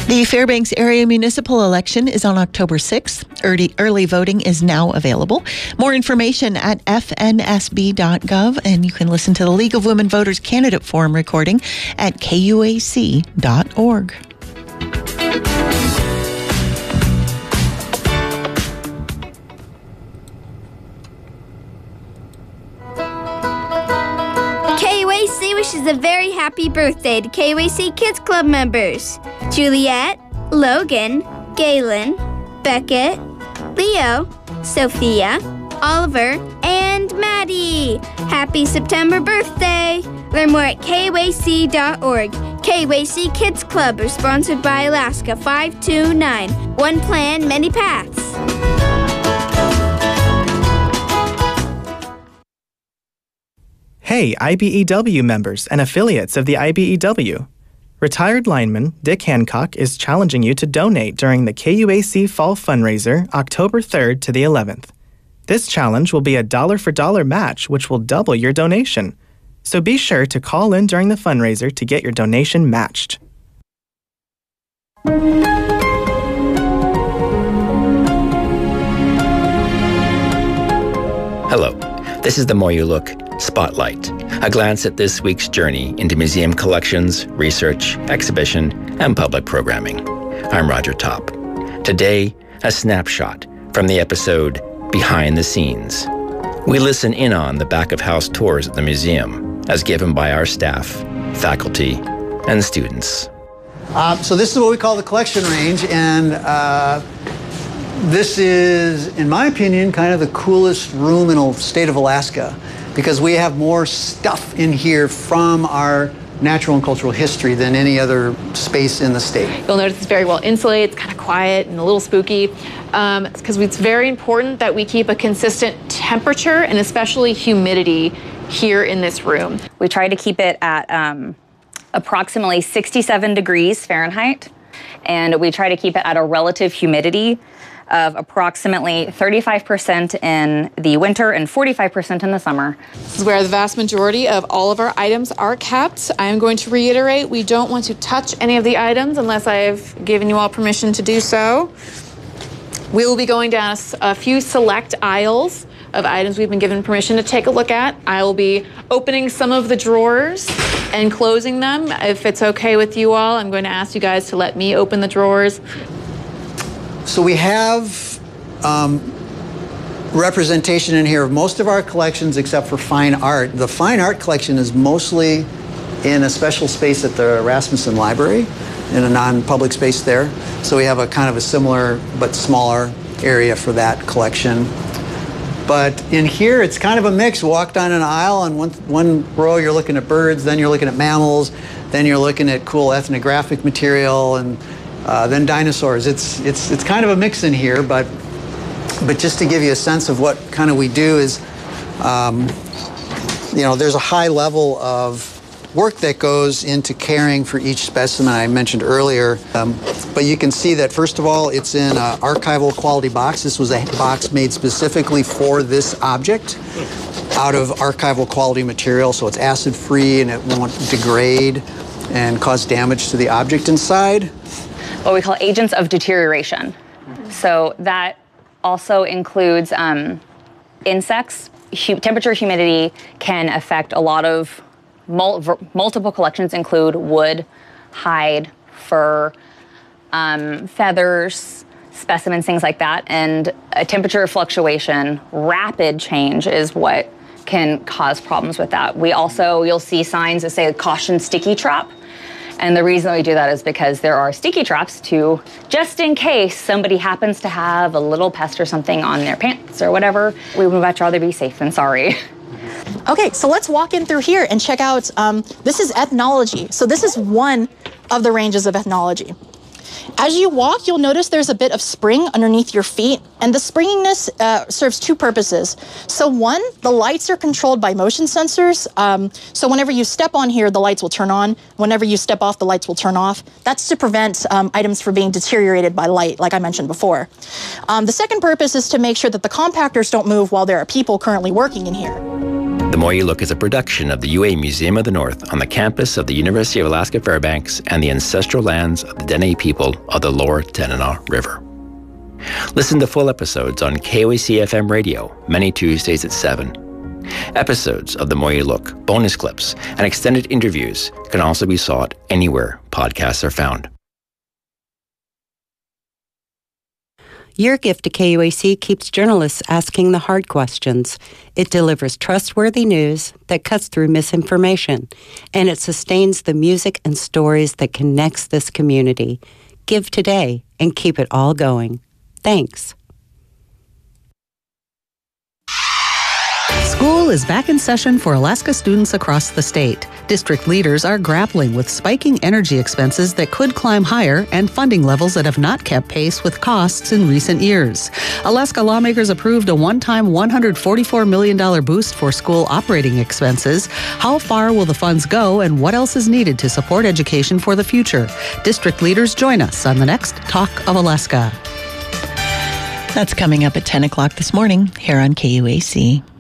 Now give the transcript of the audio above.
The Fairbanks area municipal election is on October 6th. Early voting is now available. More information at fnsb.gov, and you can listen to the League of Women Voters candidate forum recording at kuac.org. KUAC wishes a very happy birthday to KUAC Kids Club members. Juliet, Logan, Galen, Beckett, Leo, Sophia, Oliver, and Maddie. Happy September birthday! Learn more at KUAC.org. KUAC Kids Club are sponsored by Alaska 529. One plan, many paths. Hey, IBEW members and affiliates of the IBEW. Retired lineman Dick Hancock is challenging you to donate during the KUAC Fall Fundraiser, October 3rd to the 11th. This challenge will be a dollar-for-dollar match, which will double your donation. So be sure to call in during the fundraiser to get your donation matched. Hello, this is the More You Look Spotlight, a glance at this week's journey into museum collections, research, exhibition, and public programming. I'm Roger Topp. Today, a snapshot from the episode Behind the Scenes. We listen in on the back-of-house tours at the museum, as given by our staff, faculty, and students. So this is what we call the collection range, and this is, in my opinion, kind of the coolest room in the state of Alaska, because we have more stuff in here from our natural and cultural history than any other space in the state. You'll notice it's very well insulated, it's kind of quiet and a little spooky, because it's very important that we keep a consistent temperature and especially humidity here in this room. We try to keep it at approximately 67 degrees Fahrenheit, and we try to keep it at a relative humidity of approximately 35% in the winter and 45% in the summer. This is where the vast majority of all of our items are kept. I am going to reiterate, we don't want to touch any of the items unless I've given you all permission to do so. We will be going down a few select aisles of items we've been given permission to take a look at. I will be opening some of the drawers and closing them. If it's okay with you all, I'm going to ask you guys to let me open the drawers. So we have representation in here of most of our collections except for fine art. The fine art collection is mostly in a special space at the Rasmussen Library, in a non-public space there. So we have a kind of a similar but smaller area for that collection. But in here, it's kind of a mix. Walk down an aisle, and one row you're looking at birds, then you're looking at mammals, then you're looking at cool ethnographic material, and then dinosaurs. It's kind of a mix in here, but just to give you a sense of what kind of we do is, you know, there's a high level of work that goes into caring for each specimen I mentioned earlier. But you can see that, first of all, it's in an archival quality box. This was a box made specifically for this object out of archival quality material, so it's acid-free and it won't degrade and cause damage to the object inside. What we call agents of deterioration. So that also includes insects. Temperature, humidity can affect a lot of multiple collections, include wood, hide, fur, feathers, specimens, things like that. And a temperature fluctuation, rapid change is what can cause problems with that. We also, you'll see signs that say caution sticky trap. And the reason we do that is because there are sticky traps to, just in case somebody happens to have a little pest or something on their pants or whatever, we would much rather be safe than sorry. Okay, so let's walk in through here and check out, this is ethnology. So this is one of the ranges of ethnology. As you walk, you'll notice there's a bit of spring underneath your feet, and the springiness serves two purposes. So one, the lights are controlled by motion sensors. So whenever you step on here, the lights will turn on. Whenever you step off, the lights will turn off. That's to prevent items from being deteriorated by light, like I mentioned before. The second purpose is to make sure that the compactors don't move while there are people currently working in here. The More You Look is a production of the UA Museum of the North on the campus of the University of Alaska Fairbanks and the ancestral lands of the Dene people of the Lower Tanana River. Listen to full episodes on KOAC-FM radio, many Tuesdays at 7. Episodes of The More You Look, bonus clips, and extended interviews can also be sought anywhere podcasts are found. Your gift to KUAC keeps journalists asking the hard questions. It delivers trustworthy news that cuts through misinformation, and it sustains the music and stories that connects this community. Give today and keep it all going. Thanks. School is back in session for Alaska students across the state. District leaders are grappling with spiking energy expenses that could climb higher and funding levels that have not kept pace with costs in recent years. Alaska lawmakers approved a one-time $144 million boost for school operating expenses. How far will the funds go, and what else is needed to support education for the future? District leaders join us on the next Talk of Alaska. That's coming up at 10 o'clock this morning here on KUAC.